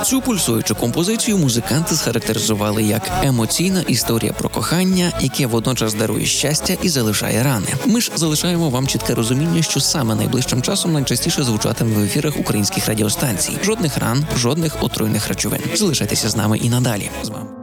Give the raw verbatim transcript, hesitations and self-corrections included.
Цю пульсуючу композицію музиканти схарактеризували як емоційна історія про кохання, яке водночас дарує щастя і залишає рани. Ми ж залишаємо вам чітке розуміння, що саме найближчим часом найчастіше звучатиме в ефірах українських радіостанцій. Жодних ран, жодних отруйних речовин. Залишайтеся з нами і надалі. З вами